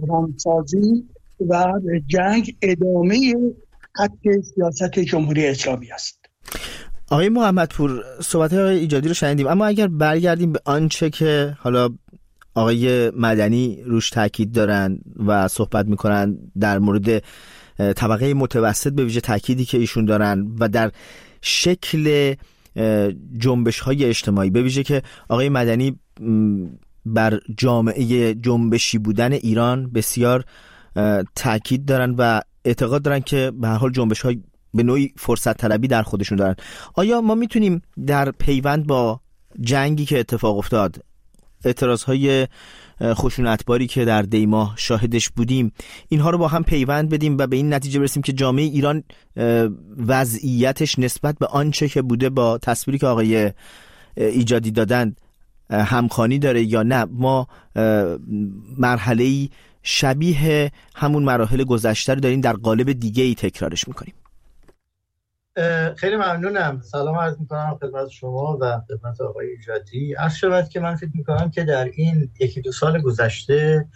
بحرانسازی و جنگ ادامه خط سیاست جمهوری اسلامی است. آقای محمدپور، صحبت‌های آقای ایجادی رو شنیدیم، اما اگر برگردیم به آنچه که حالا آقای مدنی روش تاکید دارن و صحبت میکنن در مورد طبقه متوسط، به ویژه تاکیدی که ایشون دارن و در شکل جنبش‌های اجتماعی، به ویژه که آقای مدنی بر جامعه جنبشی بودن ایران بسیار تاکید دارن و اعتقاد دارن که به هر حال جنبش‌های به نوعی فرصت طلبی در خودشون دارن. آیا ما میتونیم در پیوند با جنگی که اتفاق افتاد، اعتراضهای خشونتباری که در دیماه شاهدش بودیم، اینها رو با هم پیوند بدیم و به این نتیجه برسیم که جامعه ایران وضعیتش نسبت به آنچه که بوده با تصویری که آقای ایجادی دادن همخوانی داره، یا نه ما مرحله‌ای شبیه همون مراحل گذشته رو داریم در قالب دیگه‌ای تکرارش میکنیم؟ خیلی ممنونم. سلام عرض میکنم خدمت شما و خدمت آقای ایجادی. عرض شود که من فکر میکنم که در این 1-2 سال گذشته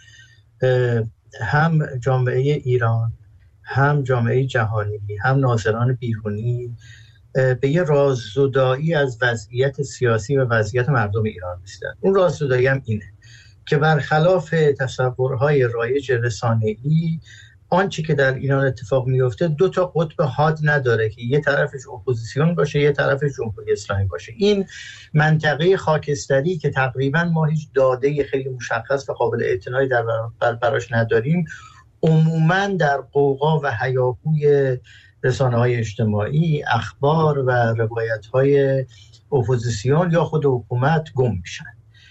هم جامعه ایران، هم جامعه جهانی، هم ناظران بیرونی به یه راززدایی از وضعیت سیاسی و وضعیت مردم ایران رسیدن. اون راززدایی هم اینه که برخلاف تصورهای رایج رسانه‌ای، آنچه که در ایران اتفاق میفته 2 تا قطب حاد نداره که یه طرفش اپوزیسیون باشه، یه طرفش جمهوری اسلامی باشه. این منطقه خاکستری که تقریبا ما هیچ داده خیلی مشخص و قابل اعتنایی براش نداریم، عموما در قوقا و هیاهوی رسانه‌های اجتماعی، اخبار و روایت‌های اپوزیسیون یا خود حکومت گم میشن.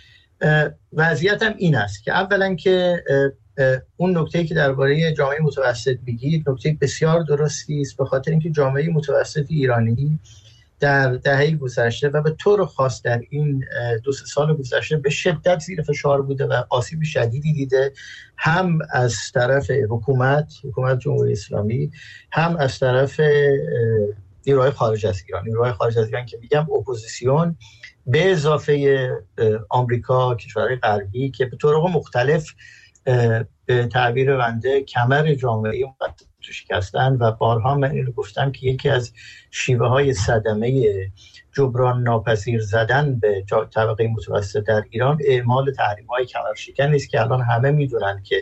وضعیت هم این است که اولا که اون نکته‌ای که درباره جامعه متوسط میگید نکته بسیار درستی است، به خاطر اینکه جامعه متوسط ایرانی در دهه گذشته و به طور خاص در این 2-3 سال گذشته به شدت زیر فشار بوده و آسیب شدیدی دیده، هم از طرف حکومت جمهوری اسلامی، هم از طرف نیروهای خارج از ایران. نیروهای خارج از ایران که میگم اپوزیسیون، به اضافه آمریکا، کشورهای غربی که به طرق مختلف به تعبیر بنده کمر جامعه تو شکستن. و بارها من اینو گفتم که یکی از شیوه های صدمه جبران ناپذیر زدن به طبقه متوسط در ایران اعمال تحریم های کمرشکن است که الان همه میدونن که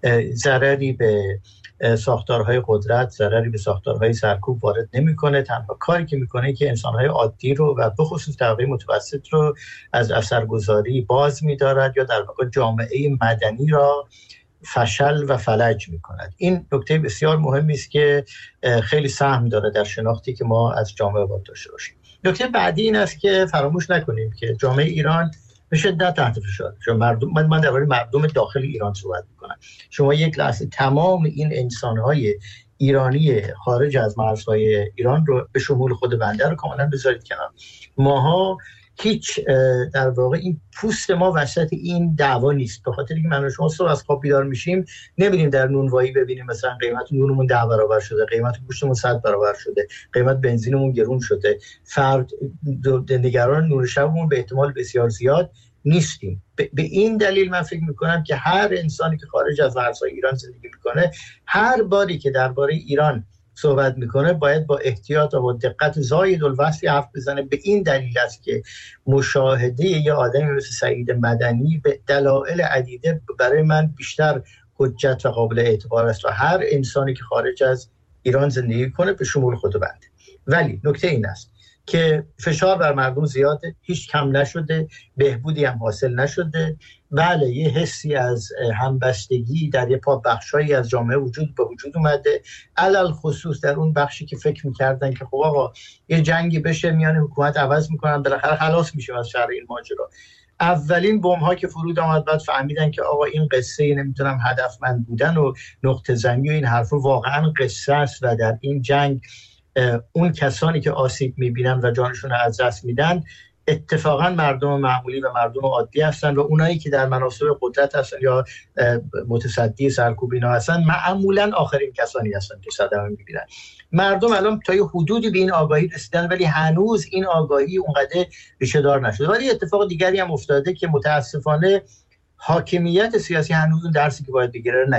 ضرری به ساختارهای قدرت، ضرری به ساختارهای سرکوب وارد نمیکنه. تنها کاری که میکنه که انسانهای عادی رو و به خصوص طبقه متوسط رو از اثرگذاری باز می‌دارد یا در واقع جامعه مدنی را فشل و فلج می‌کند. این نکته بسیار مهمی است که خیلی سهم داره در شناختی که ما از جامعه باید داشته باشیم. نکته بعدی این است که فراموش نکنیم که جامعه ایران به شدت تحت فشار. من درباره مردم داخل ایران صحبت میکنم. شما یک لحظه تمام این انسان‌های ایرانی خارج از مرزهای ایران رو به شمول خود بنده رو کاملا بذارید کنار. ماها هیچ در واقع این پوست ما وسط این دعوا نیست، به خاطر اینکه من و شما صبح از خواب بیدار میشیم نمیریم در نونوایی ببینیم مثلا قیمت نونمون 10 برابر شده، قیمت گوشتمون 100 برابر شده، قیمت بنزینمون گرون شده. فرد نگران نون شبمون به احتمال بسیار زیاد نیستیم. به این دلیل من فکر میکنم که هر انسانی که خارج از مرزهای ایران زندگی میکنه، هر باری که درباره ایران صحبت میکنه باید با احتیاط و با دقت زاید الوصفی حرف بزنه. به این دلیل است که مشاهده یه آدمی مثل سعید مدنی به دلایل عدیده برای من بیشتر حجت و قابل اعتبار است و هر انسانی که خارج از ایران زندگی کنه به شمول خود بنده. ولی نکته این است که فشار بر مردم زیاده، هیچ کم نشده، بهبودی هم حاصل نشده. بله یه حسی از همبستگی در یه بخشایی از جامعه به وجود اومده، علل خصوص در اون بخشی که فکر می‌کردن که خب آقا یه جنگی بشه میان حکومت عوض می‌کنن بالاخره خلاص میشه از شر این ماجرا. اولین بمب‌ها که فرود آمد بعد فهمیدن که آقا این قصه نمیدونم هدفمند بودن و نقطه زنی و این حرفا واقعا قصه است و در این جنگ اون کسانی که آسیب میبینن و جانشون رو از دست میدن اتفاقا مردم معمولی و مردم عادی هستن و اونایی که در مناصب قدرت هستن یا متصدی سرکوب اینا هستن معمولا آخرین کسانی هستن که صدمه میبینن. مردم الان تا یه حدودی به این آگاهی رسیدن ولی هنوز این آگاهی اونقدر ریشه دار نشده. ولی اتفاق دیگری هم افتاده که متاسفانه حاکمیت سیاسی هنوز اون درسی که باید بگیره